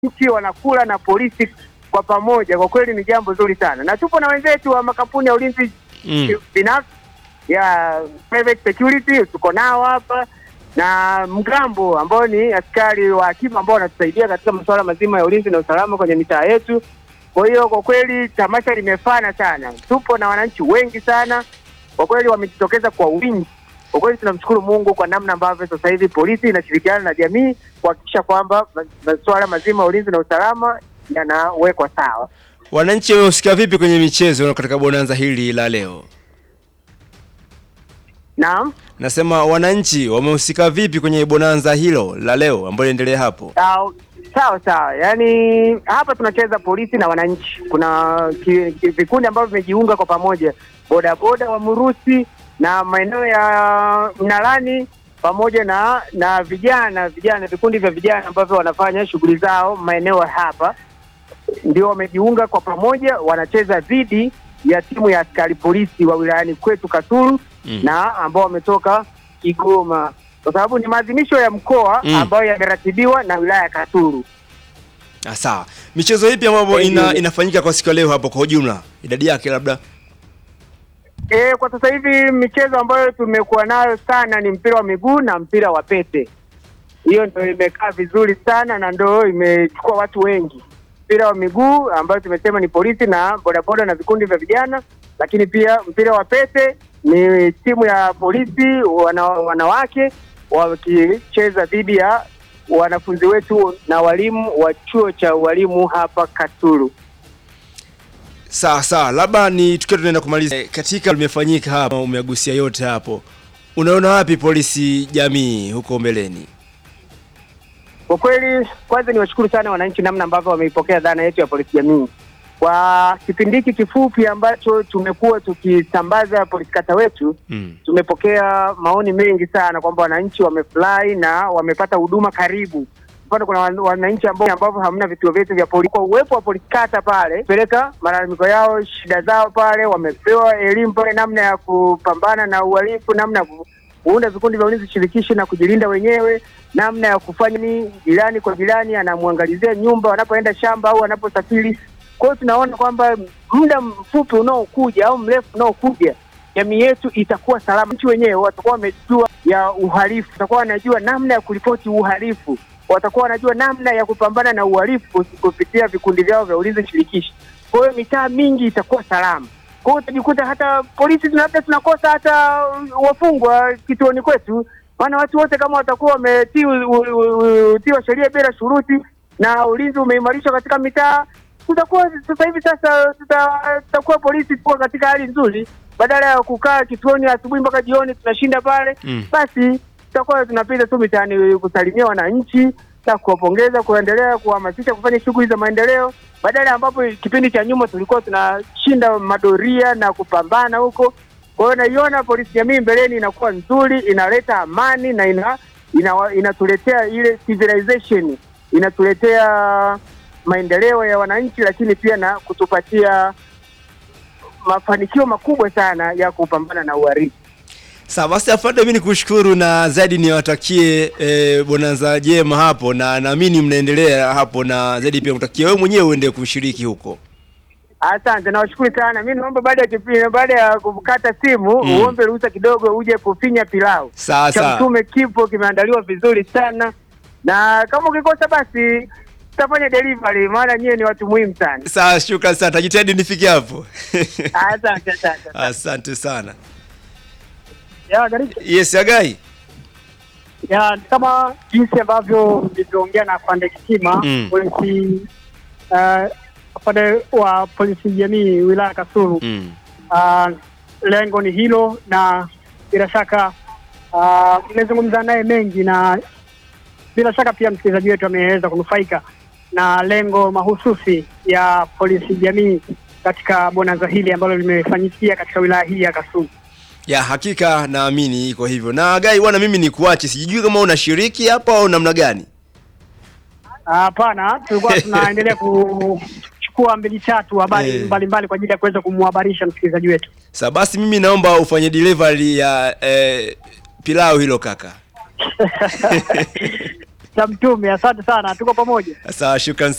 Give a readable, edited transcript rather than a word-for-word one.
nchi wanakula na polisi kwa pamoja. Kwa kweli ni jambo zuri sana, na tupo na wenzetu wa makampuni ya ulinzi binafsi ya private security, tuko nao hapa na mgambo ambao ni askari wa akiba ambao wanatusaidia katika masuala mazima ya ulinzi na usalama kwenye mitaa yetu. Kwa hiyo kwa kweli tamasha limefana sana, tupo na wananchi wengi sana, kwa kweli wamejitokeza kwa wingi. Kwa kweli tunamshukuru Mungu kwa namna ambavyo sasa hivi polisi inashirikiana na jamii kuhakikisha kwamba masuala mazima ya ulinzi na usalama yanawekwa sawa. Wananchi wamehusika vipi kwenye michezo katika bonanza hili la leo? Naam. Nasema wananchi wamehusika vipi kwenye bonanza hilo la leo ambalo endelea hapo? Sawa. Yaani hapa tunacheza polisi na wananchi. Kuna vikundi ambavyo vimejiunga kwa pamoja. Bodaboda wa Murusi na maeneo ya Mnalani pamoja na vijana vikundi vya vijana ambavyo wanafanya shughuli zao maeneo hapa. Ndio wamejiunga kwa pamoja, wanacheza dhidi ya timu ya askari polisi wa wilayani kwetu Kasulu na ambao wametoka Kigoma, kwa sababu ni maadhimisho ya mkoa ambayo yameratibiwa na wilaya ya Kasulu. Sawa. Michezo ipi ambayo inafanyika kwa siku ya leo hapo kwa ujumla? Idadi yake labda? Kwa sasa hivi michezo ambayo tumekuwa nayo sana ni mpira wa miguu na mpira wa pete. Hiyo ndio imekaa vizuri sana na ndio imechukua watu wengi. Mpira wa miguu ambayo tumesema ni polisi na bodaboda na vikundi vya vijana, lakini pia mpira wa pete ni timu ya polisi wanawake wakicheza dhidi ya wanafunzi wetu na walimu wa chuo cha walimu hapa Kasulu. Sawa, labda ni tukiwa tunaenda kumaliza katika limefanyika hapa, umegusia yote hapo. Unaona wapi polisi jamii huko mbeleni? Kwa kweli kwanza niwashukuru sana wananchi namna ambavyo wameipokea dhana yetu ya polisi jamii. Kwa kipindi hiki kifupi ambacho tumekuwa tukisambaza polisi kata wetu, tumepokea maoni mengi sana kwamba wananchi wamefurahi na wamepata huduma karibu. Mfano kuna wananchi ambao hamna vituo vyetu vya polisi, kwa uwepo wa polisi kata pale, peleka malalamiko yao, shida zao pale, wamepewa elimu pale namna ya kupambana na uhalifu, namna ya kuunda vikundi vya ulinzi shirikishi na kujilinda wenyewe, namna ya kufanya ni jirani kwa jirani anamwangalizia nyumba wanapoenda shamba au wanaposafiri. Kwa hiyo tunaona kwamba muda mfupi unaokuja au mrefu unaokuja jamii yetu itakuwa salama. Nchi wenyewe watakuwa wamejua ya uhalifu, watakuwa wanajua namna ya kuripoti uhalifu, watakuwa wanajua namna ya kupambana na uhalifu kupitia vikundi vyao vya ulinzi shirikishi. Kwa hiyo mitaa mingi itakuwa salama. Kwa hiyo utajikuta hata polisi labda tunakosa hata wafungwa kituoni kwetu, maana watu wote kama watakuwa wametiwa sheria bila shuruti na ulinzi umeimarishwa katika mitaa, tutakuwa sasa hivi tutakuwa polisi tuko katika hali nzuri, badala ya kukaa kituoni asubuhi mpaka jioni tunashinda pale. Basi tutakuwa tunapita tu mitaani kusalimia wananchi na kuwapongeza, kuendelea kuhamasisha kufanya shughuli za maendeleo, badala ambapo kipindi cha nyuma tulikuwa tunashinda madoria na kupambana huko. Kwa hiyo naiona polisi jamii mbeleni inakuwa nzuri, inaleta amani na inatuletea ile civilization, inatuletea maendeleo ya wananchi, lakini pia na kutupatia mafanikio makubwa sana ya kupambana na uhalifu. Sawa, basi afande, mimi nikushukuru na zaidi niwatakie bonanza jema hapo, na naamini mnaendelea hapo, na zaidi pia mtakie wewe mwenyewe uende kushiriki huko. Asante, nawashukuru sana. Mimi naomba baada ya kukata simu uombe ruhusa kidogo uje kufinya pilau. Sawa. Mtume kipo kimeandaliwa vizuri sana, na kama ukikosa basi tutafanya delivery, maana nyie ni watu muhimu sana. Sawa, shukrani sana. Tajitahidi nifike hapo. Asante sana. Ya gari. Yes, Agai. Ya kama jinsi ambavyo niliongea na afande Kitima, polisi afande wa polisi jamii wilaya Kasulu. Lengo ni hilo, na bila shaka nimezungumza naye mengi, na bila shaka pia msikilizaji wetu ameweza kunufaika na lengo mahususi ya polisi jamii katika bonanza hili ambalo limefanyikia katika wilaya hii ya Kasulu. Ya hakika naamini iko hivyo. Na Gai bwana, mimi nikuache, sijui kama unashiriki hapa au namna gani? Hapana, tulikuwa tunaendelea kuchukua 2-3 habari mbalimbali kwa ajili ya kuweza kumhabarisha msikilizaji wetu. Sasa basi mimi naomba ufanye delivery ya pilau hilo kaka. Tamtume, asante sana, tuko pamoja. Sawa, shukrani.